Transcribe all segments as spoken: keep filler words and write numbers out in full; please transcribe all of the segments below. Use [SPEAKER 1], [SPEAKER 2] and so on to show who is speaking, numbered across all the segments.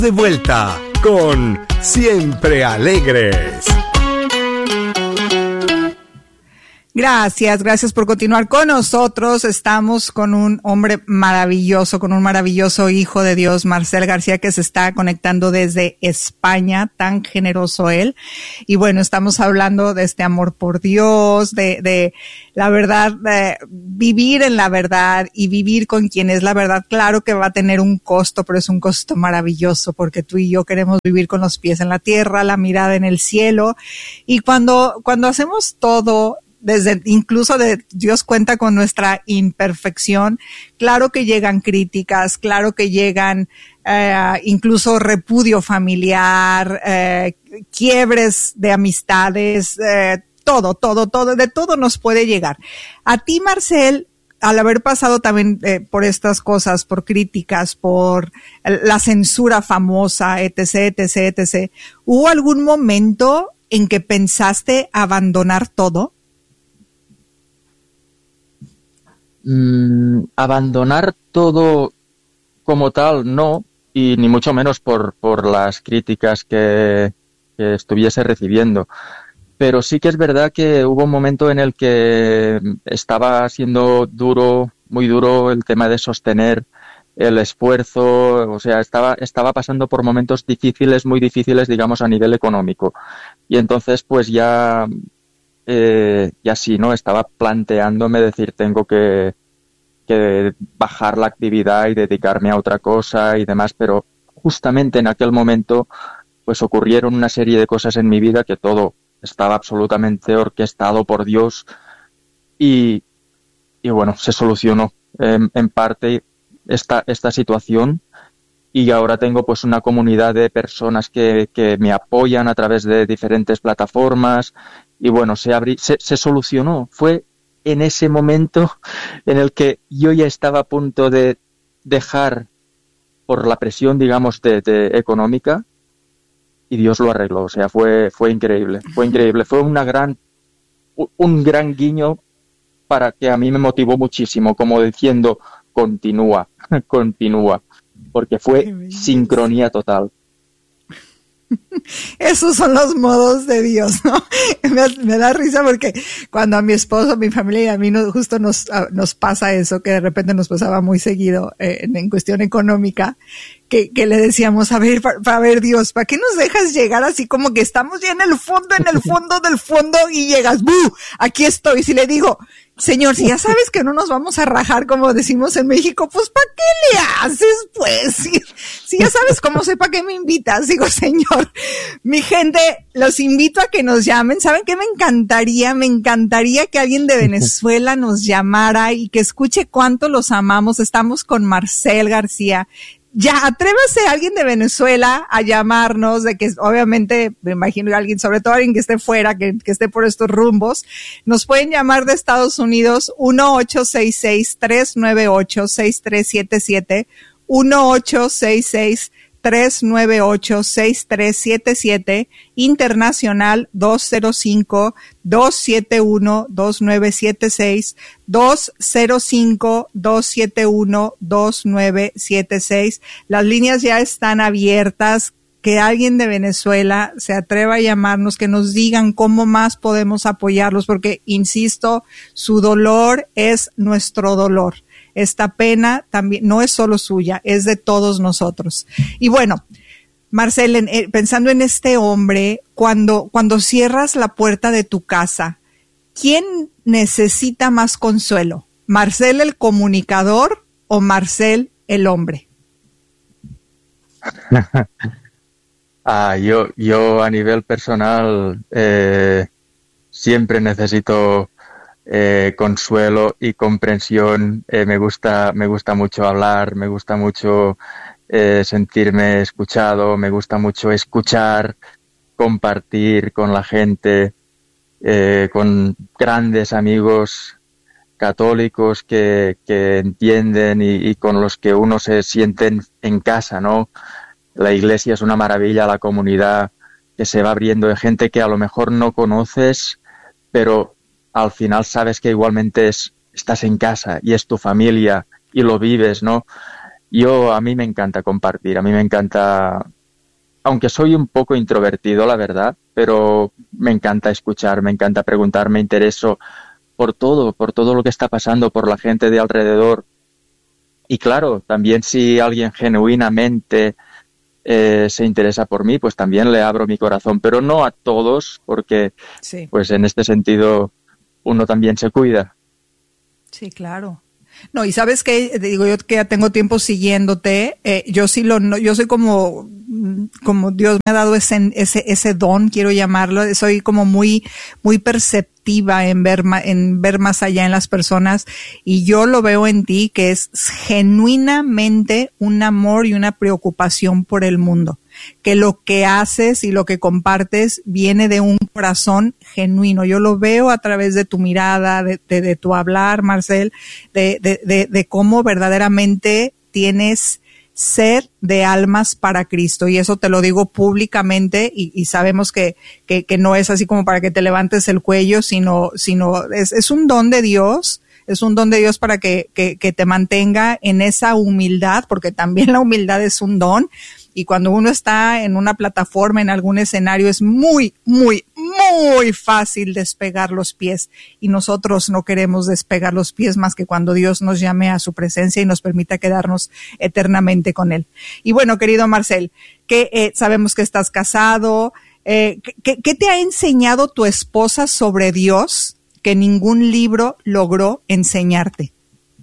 [SPEAKER 1] De vuelta con Siempre Alegres.
[SPEAKER 2] Gracias, gracias por continuar con nosotros. Estamos con un hombre maravilloso, con un maravilloso hijo de Dios, Marcel García, que se está conectando desde España, tan generoso él. Y bueno, estamos hablando de este amor por Dios, de, de la verdad, de vivir en la verdad y vivir con quien es la verdad. Claro que va a tener un costo, pero es un costo maravilloso, porque tú y yo queremos vivir con los pies en la tierra, la mirada en el cielo. Y cuando, cuando hacemos todo, desde incluso de Dios cuenta con nuestra imperfección, claro que llegan críticas, claro que llegan eh, incluso repudio familiar, eh, quiebres de amistades, eh, todo, todo, todo, de todo nos puede llegar. A ti, Marcel, al haber pasado también eh, por estas cosas, por críticas, por la censura famosa, etc, etc, etc, ¿hubo algún momento en que pensaste abandonar todo?
[SPEAKER 3] Mm, abandonar todo como tal, no, y ni mucho menos por, por las críticas que, que estuviese recibiendo. Pero sí que es verdad que hubo un momento en el que estaba siendo duro, muy duro el tema de sostener el esfuerzo, o sea, estaba, estaba pasando por momentos difíciles, muy difíciles, digamos, a nivel económico. Y entonces, pues ya... Eh, y así, ¿no? Estaba planteándome decir, tengo que, que bajar la actividad y dedicarme a otra cosa y demás, pero justamente en aquel momento pues ocurrieron una serie de cosas en mi vida que todo estaba absolutamente orquestado por Dios y, y bueno, se solucionó en, en parte esta, esta situación. Y ahora tengo pues una comunidad de personas que, que me apoyan a través de diferentes plataformas y bueno, se, abrí, se, se solucionó. Fue en ese momento en el que yo ya estaba a punto de dejar por la presión, digamos, de, de económica y Dios lo arregló. O sea, fue, fue increíble, fue increíble. Fue una gran, un gran guiño para que a mí me motivó muchísimo, como diciendo, continúa, continúa. Porque fue sincronía total.
[SPEAKER 2] Esos son los modos de Dios, ¿no? Me, me da risa porque cuando a mi esposo, a mi familia y a mí no, justo nos, a, nos pasa eso, que de repente nos pasaba muy seguido eh, en, en cuestión económica, que, que le decíamos, a ver, para ver Dios, ¿para qué nos dejas llegar así como que estamos ya en el fondo, en el fondo del fondo y llegas, ¡bu! Aquí estoy. Si le digo, Señor, si ya sabes que no nos vamos a rajar, como decimos en México, pues ¿para qué le haces, pues? Si, si ya sabes cómo sé, ¿para qué me invitas? Digo, Señor, mi gente, los invito a que nos llamen. ¿Saben qué me encantaría? Me encantaría que alguien de Venezuela nos llamara y que escuche cuánto los amamos. Estamos con Marcel García. Ya, atrévase alguien de Venezuela a llamarnos, de que obviamente, me imagino alguien, sobre todo alguien que esté fuera, que, que esté por estos rumbos. Nos pueden llamar de Estados Unidos, uno ocho seis seis, tres nueve ocho, seis tres siete siete, uno ocho seis seis, tres nueve ocho, seis tres siete siete, internacional dos cero cinco, dos siete uno, dos nueve siete seis, dos cero cinco, dos siete uno, dos nueve siete seis. Las líneas ya están abiertas. Que alguien de Venezuela se atreva a llamarnos, que nos digan cómo más podemos apoyarlos, porque, insisto, su dolor es nuestro dolor. Esta pena también no es solo suya, es de todos nosotros. Y bueno, Marcel, en, eh, pensando en este hombre, cuando, cuando cierras la puerta de tu casa, ¿quién necesita más consuelo? ¿Marcel el comunicador o Marcel el hombre?
[SPEAKER 3] ah, yo, yo a nivel personal eh, siempre necesito Eh, consuelo y comprensión. Eh, me gusta, me gusta mucho hablar, me gusta mucho eh, sentirme escuchado, me gusta mucho escuchar, compartir con la gente, eh, con grandes amigos católicos que, que entienden y, y con los que uno se siente en, en casa, ¿no? La iglesia es una maravilla, la comunidad que se va abriendo de gente que a lo mejor no conoces, pero al final sabes que igualmente es, estás en casa y es tu familia y lo vives, ¿no? yo, a mí me encanta compartir, a mí me encanta, aunque soy un poco introvertido, la verdad, pero me encanta escuchar, me encanta preguntar, me intereso por todo, por todo lo que está pasando, por la gente de alrededor. Y claro, también si alguien genuinamente eh, se interesa por mí, pues también le abro mi corazón, pero no a todos, porque
[SPEAKER 2] Sí.
[SPEAKER 3] pues en este sentido uno también se cuida.
[SPEAKER 2] Sí, claro. No, y sabes que digo yo que ya tengo tiempo siguiéndote, eh, yo sí lo, no, yo soy como, como Dios me ha dado ese, ese, ese don, quiero llamarlo, soy como muy, muy perceptiva en ver, en ver más allá en las personas, y yo lo veo en ti que es genuinamente un amor y una preocupación por el mundo, que lo que haces y lo que compartes viene de un corazón genuino. Yo lo veo a través de tu mirada, de, de, de tu hablar, Marcel, de, de, de, de cómo verdaderamente tienes sed de almas para Cristo, y eso te lo digo públicamente, y, y sabemos que, que, que no es así como para que te levantes el cuello, sino, sino es, es un don de Dios, es un don de Dios para que, que, que te mantenga en esa humildad, porque también la humildad es un don. Y cuando uno está en una plataforma, en algún escenario, es muy, muy, muy fácil despegar los pies. Y nosotros no queremos despegar los pies más que cuando Dios nos llame a su presencia y nos permita quedarnos eternamente con Él. Y bueno, querido Marcel, que eh, sabemos que estás casado. Eh, ¿qué, ¿Qué te ha enseñado tu esposa sobre Dios que ningún libro logró enseñarte?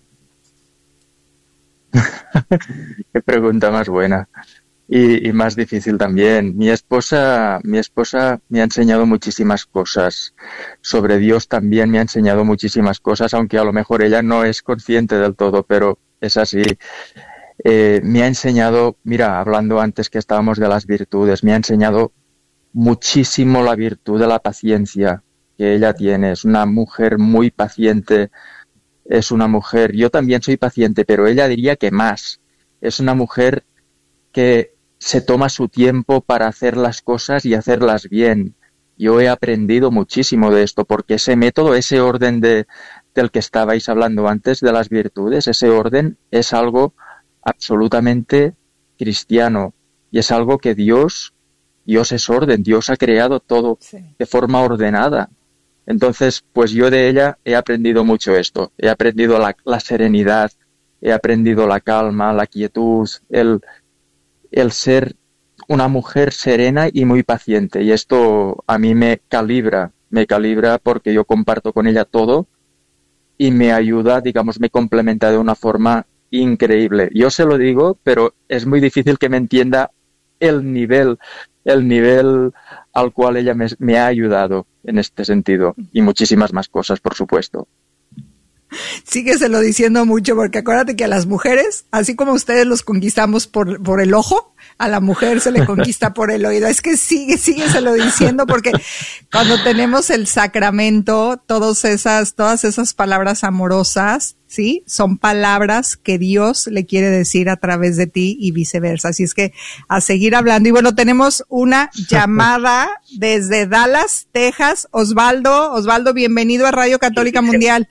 [SPEAKER 3] Qué pregunta más buena. Y, y más difícil también. Mi esposa, mi esposa me ha enseñado muchísimas cosas. Sobre Dios también me ha enseñado muchísimas cosas, aunque a lo mejor ella no es consciente del todo, pero es así. Eh, me ha enseñado, mira, hablando antes que estábamos de las virtudes, me ha enseñado muchísimo la virtud de la paciencia que ella tiene. Es una mujer muy paciente, es una mujer, yo también soy paciente, pero ella diría que más. Es una mujer que se toma su tiempo para hacer las cosas y hacerlas bien. Yo he aprendido muchísimo de esto, porque ese método, ese orden de, del que estabais hablando antes, de las virtudes, ese orden es algo absolutamente cristiano, y es algo que Dios, Dios es orden, Dios ha creado todo sí. de forma ordenada. Entonces, pues yo de ella he aprendido mucho esto, he aprendido la, la serenidad, he aprendido la calma, la quietud, el el ser una mujer serena y muy paciente, y esto a mí me calibra, me calibra porque yo comparto con ella todo y me ayuda, digamos, me complementa de una forma increíble. Yo se lo digo, pero es muy difícil que me entienda el nivel, el nivel al cual ella me, me ha ayudado en este sentido, y muchísimas más cosas, por supuesto.
[SPEAKER 2] Sígueselo diciendo mucho, porque acuérdate que a las mujeres, así como ustedes los conquistamos por, por el ojo, a la mujer se le conquista por el oído. Es que sigue, sígueselo diciendo, porque cuando tenemos el sacramento, todas esas, todas esas palabras amorosas, ¿sí? Son palabras que Dios le quiere decir a través de ti y viceversa. Así es que a seguir hablando. Y bueno, tenemos una llamada desde Dallas, Texas. Osvaldo, Osvaldo, bienvenido a Radio Católica Mundial.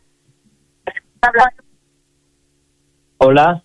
[SPEAKER 4] Hola.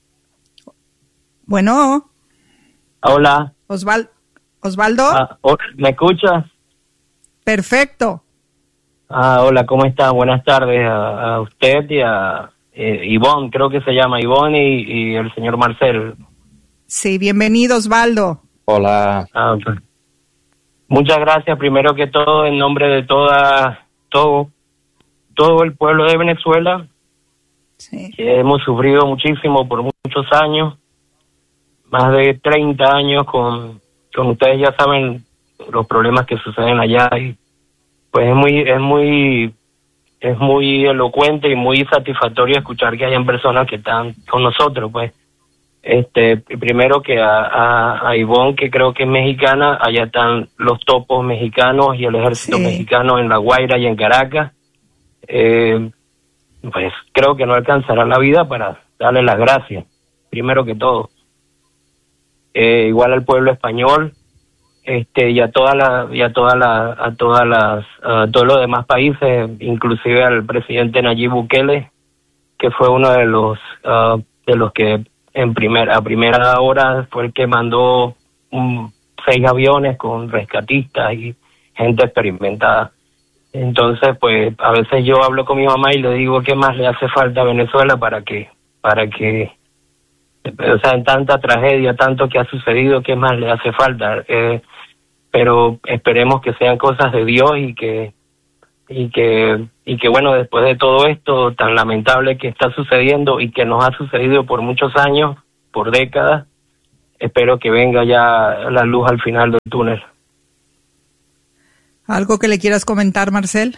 [SPEAKER 2] Bueno.
[SPEAKER 4] Hola.
[SPEAKER 2] Osval, Osvaldo.
[SPEAKER 4] Ah, ¿me escuchas?
[SPEAKER 2] Perfecto.
[SPEAKER 4] Ah, hola, ¿cómo está? Buenas tardes a, a usted y a eh, Ivonne, creo que se llama Ivonne, y, y el señor Marcel.
[SPEAKER 2] Sí, bienvenido, Osvaldo.
[SPEAKER 3] Hola.
[SPEAKER 4] Ah, okay. Muchas gracias, primero que todo, en nombre de toda, todo, todo el pueblo de Venezuela.
[SPEAKER 2] Sí.
[SPEAKER 4] Que hemos sufrido muchísimo por muchos años, más de treinta años con, con ustedes, ya saben los problemas que suceden allá, y pues es muy, es muy, es muy elocuente y muy satisfactorio escuchar que hayan personas que están con nosotros, pues. Este, primero que a, a, a Ivonne, que creo que es mexicana, allá están los topos mexicanos y el ejército sí. mexicano en La Guaira y en Caracas. Eh, pues creo que no alcanzará la vida para darle las gracias, primero que todo. Eh, igual al pueblo español, este, y a toda la, y a toda la, a todas las, a todos los demás países, inclusive al presidente Nayib Bukele, que fue uno de los, uh, de los que en primera, a primera hora fue el que mandó un, seis aviones con rescatistas y gente experimentada. Entonces, pues, a veces yo hablo con mi mamá y le digo qué más le hace falta a Venezuela para que, para que, o sea, en tanta tragedia, tanto que ha sucedido, qué más le hace falta. Eh, pero esperemos que sean cosas de Dios y que, y que, y que bueno, después de todo esto tan lamentable que está sucediendo y que nos ha sucedido por muchos años, por décadas, espero que venga ya la luz al final del túnel.
[SPEAKER 2] ¿Algo que le quieras comentar, Marcel?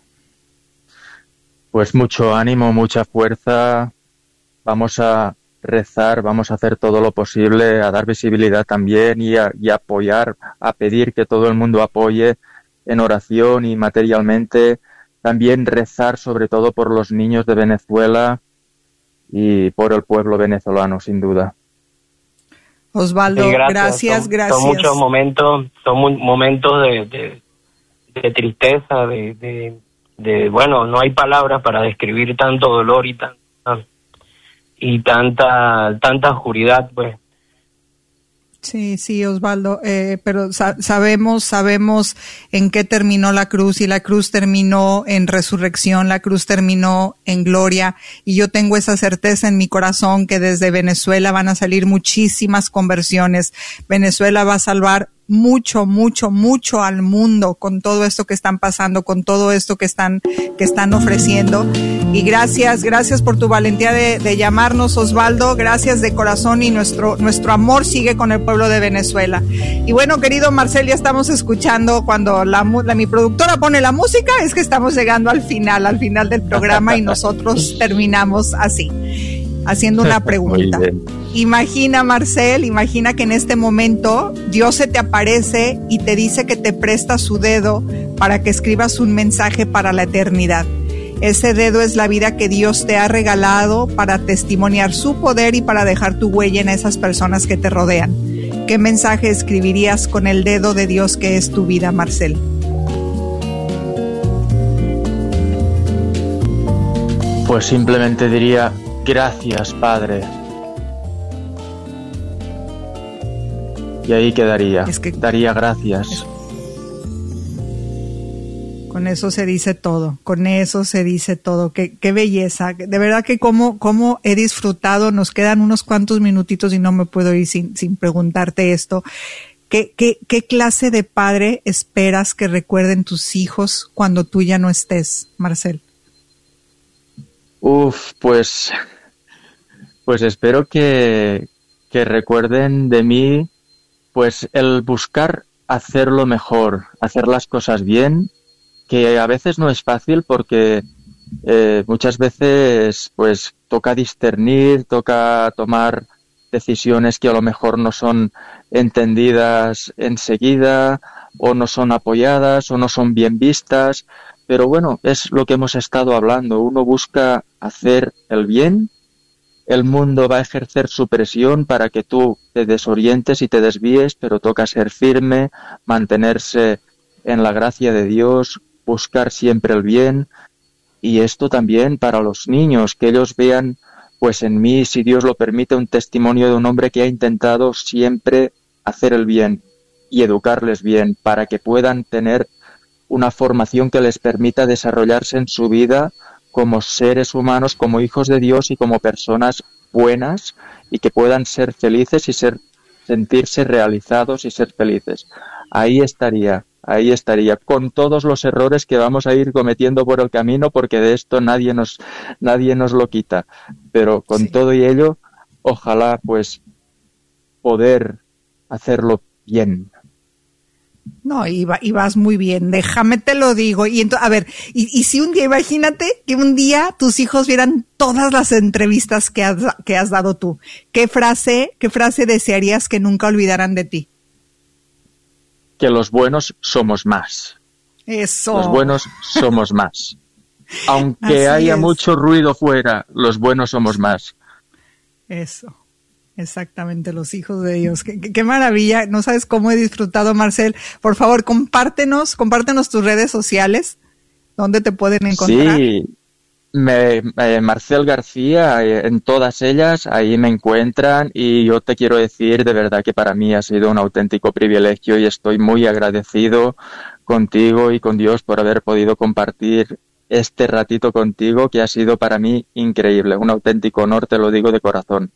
[SPEAKER 3] Pues mucho ánimo, mucha fuerza. Vamos a rezar, vamos a hacer todo lo posible, a dar visibilidad también y a, y a apoyar, a pedir que todo el mundo apoye en oración y materialmente. También rezar sobre todo por los niños de Venezuela y por el pueblo venezolano, sin duda.
[SPEAKER 2] Osvaldo,
[SPEAKER 4] sí, gracias,
[SPEAKER 2] gracias,
[SPEAKER 4] son,
[SPEAKER 2] gracias.
[SPEAKER 4] Son muchos momentos, son muy, momentos de, de, de tristeza, de, de, de, bueno, no hay palabras para describir tanto dolor y tanta, y tanta, tanta oscuridad, pues.
[SPEAKER 2] Sí, sí, Osvaldo, eh, pero sa- sabemos, sabemos en qué terminó la cruz, y la cruz terminó en resurrección, la cruz terminó en gloria, y yo tengo esa certeza en mi corazón que desde Venezuela van a salir muchísimas conversiones. Venezuela va a salvar mucho, mucho, mucho al mundo con todo esto que están pasando, con todo esto que están, que están ofreciendo. Y gracias, gracias por tu valentía de, de llamarnos, Osvaldo. Gracias de corazón, y nuestro, nuestro amor sigue con el pueblo de Venezuela. Y bueno, querido Marcel, ya estamos escuchando cuando la, la mi productora pone la música, es que estamos llegando al final, al final del programa, y nosotros terminamos así, haciendo una pregunta. Imagina, Marcel, imagina que en este momento Dios se te aparece y te dice que te presta su dedo para que escribas un mensaje para la eternidad. Ese dedo es la vida que Dios te ha regalado para testimoniar su poder y para dejar tu huella en esas personas que te rodean. ¿Qué mensaje escribirías con el dedo de Dios que es tu vida, Marcel?
[SPEAKER 3] Pues simplemente diría, gracias, Padre. Y ahí quedaría,
[SPEAKER 2] es que
[SPEAKER 3] daría gracias.
[SPEAKER 2] Es... Con eso se dice todo, con eso se dice todo. Qué, qué belleza, de verdad que cómo, cómo he disfrutado. Nos quedan unos cuantos minutitos y no me puedo ir sin, sin preguntarte esto. ¿Qué, qué, ¿Qué clase de padre esperas que recuerden tus hijos cuando tú ya no estés, Marcel?
[SPEAKER 3] Uf, pues, pues espero que, que recuerden de mí, pues el buscar hacerlo mejor, hacer las cosas bien, que a veces no es fácil porque eh, muchas veces pues toca discernir, toca tomar decisiones que a lo mejor no son entendidas enseguida, o no son apoyadas, o no son bien vistas, pero bueno, es lo que hemos estado hablando. Uno busca hacer el bien, el mundo va a ejercer su presión para que tú te desorientes y te desvíes, pero toca ser firme, mantenerse en la gracia de Dios, buscar siempre el bien. Y esto también para los niños, que ellos vean pues en mí, si Dios lo permite, un testimonio de un hombre que ha intentado siempre hacer el bien y educarles bien, para que puedan tener una formación que les permita desarrollarse en su vida como seres humanos, como hijos de Dios y como personas buenas, y que puedan ser felices y ser sentirse realizados y ser felices. Ahí estaría, ahí estaría, con todos los errores que vamos a ir cometiendo por el camino, porque de esto nadie nos, nadie nos lo quita. Pero con sí. todo y ello, ojalá pues poder hacerlo bien.
[SPEAKER 2] No, y, va, y vas muy bien, déjame te lo digo. Y entonces, a ver, y, y si un día, imagínate que un día tus hijos vieran todas las entrevistas que has, que has dado tú, ¿qué frase, qué frase desearías que nunca olvidaran de ti?
[SPEAKER 3] Que los buenos somos más.
[SPEAKER 2] Eso.
[SPEAKER 3] Los buenos somos más. Aunque
[SPEAKER 2] Así
[SPEAKER 3] haya
[SPEAKER 2] es.
[SPEAKER 3] mucho ruido fuera, los buenos somos más.
[SPEAKER 2] Eso. Exactamente, los hijos de Dios. Qué, qué, qué maravilla. No sabes cómo he disfrutado, Marcel. Por favor, compártenos, compártenos tus redes sociales. ¿Dónde te pueden encontrar?
[SPEAKER 3] Sí, me, eh, Marcel García, eh, en todas ellas, ahí me encuentran, y yo te quiero decir de verdad que para mí ha sido un auténtico privilegio y estoy muy agradecido contigo y con Dios por haber podido compartir este ratito contigo, que ha sido para mí increíble, un auténtico honor, te lo digo de corazón.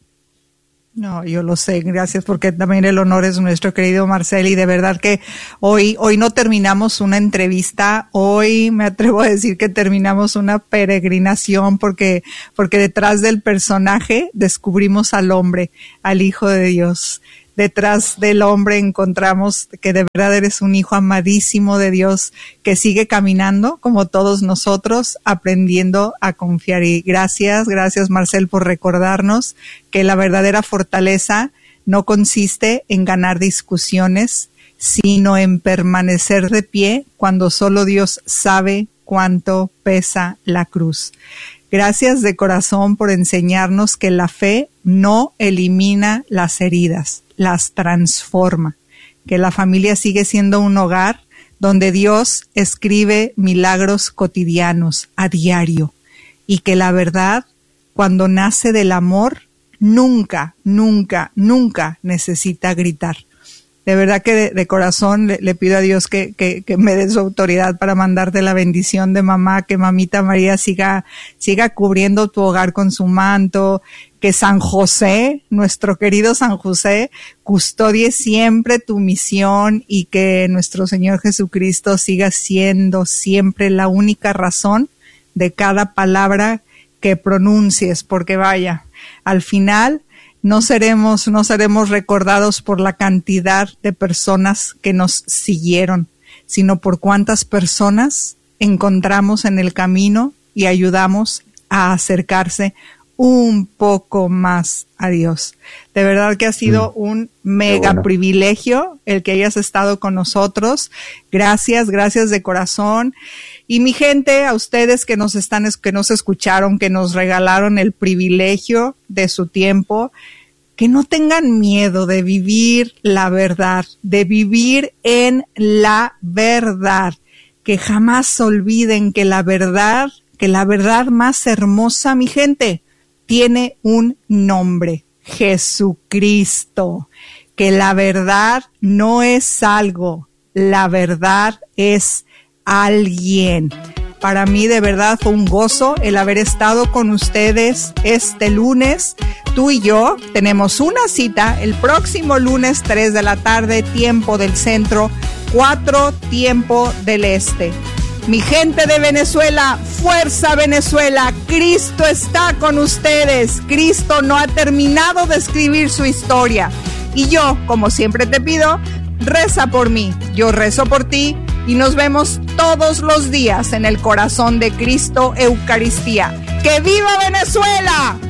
[SPEAKER 2] No, yo lo sé, gracias, porque también el honor es nuestro, querido Marcel, y de verdad que hoy, hoy no terminamos una entrevista, hoy me atrevo a decir que terminamos una peregrinación, porque, porque detrás del personaje descubrimos al hombre, al Hijo de Dios. Detrás del hombre encontramos que de verdad eres un hijo amadísimo de Dios, que sigue caminando como todos nosotros, aprendiendo a confiar. Y gracias, gracias Marcel por recordarnos que la verdadera fortaleza no consiste en ganar discusiones, sino en permanecer de pie cuando solo Dios sabe cuánto pesa la cruz. Gracias de corazón por enseñarnos que la fe no elimina las heridas, las transforma, que la familia sigue siendo un hogar donde Dios escribe milagros cotidianos a diario, y que la verdad, cuando nace del amor, nunca, nunca, nunca necesita gritar. De verdad que de, de corazón le, le pido a Dios que, que, que me dé su autoridad para mandarte la bendición de mamá, que mamita María siga, siga cubriendo tu hogar con su manto, que San José, nuestro querido San José, custodie siempre tu misión, y que nuestro Señor Jesucristo siga siendo siempre la única razón de cada palabra que pronuncies, porque vaya, al final no seremos, no seremos recordados por la cantidad de personas que nos siguieron, sino por cuántas personas encontramos en el camino y ayudamos a acercarse un poco más a Dios. De verdad que ha sido mm. un mega bueno. privilegio el que hayas estado con nosotros. Gracias, gracias de corazón. Y mi gente, a ustedes que nos están, que nos escucharon, que nos regalaron el privilegio de su tiempo, que no tengan miedo de vivir la verdad, de vivir en la verdad, que jamás olviden que la verdad, que la verdad más hermosa, mi gente, tiene un nombre: Jesucristo. Que la verdad no es algo, la verdad es alguien. Para mí de verdad fue un gozo el haber estado con ustedes este lunes. Tú y yo tenemos una cita el próximo lunes, tres de la tarde, tiempo del centro, cuatro tiempo del este. Mi gente de Venezuela, fuerza Venezuela, Cristo está con ustedes. Cristo no ha terminado de escribir su historia. Y yo, como siempre te pido, reza por mí, yo rezo por ti, y nos vemos todos los días en el corazón de Cristo Eucaristía. ¡Que viva Venezuela!